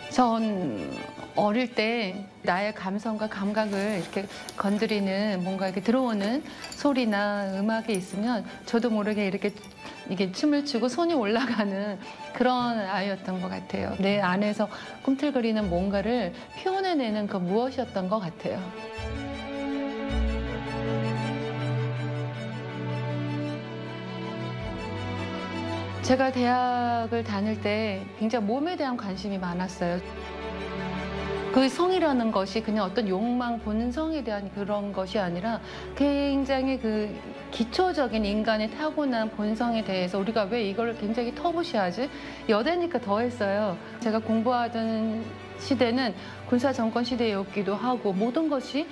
전 어릴 때 나의 감성과 감각을 이렇게 건드리는 뭔가 이렇게 들어오는 소리나 음악이 있으면 저도 모르게 이렇게 이게 춤을 추고 손이 올라가는 그런 아이였던 것 같아요. 내 안에서 꿈틀거리는 뭔가를 표현해내는 그 무엇이었던 것 같아요. 제가 대학을 다닐 때 굉장히 몸에 대한 관심이 많았어요. 그 성이라는 것이 그냥 어떤 욕망, 본성에 대한 그런 것이 아니라 굉장히 그 기초적인 인간의 타고난 본성에 대해서 우리가 왜 이걸 굉장히 터부시하지? 여대니까 더 했어요. 제가 공부하던 시대는 군사 정권 시대였기도 하고 모든 것이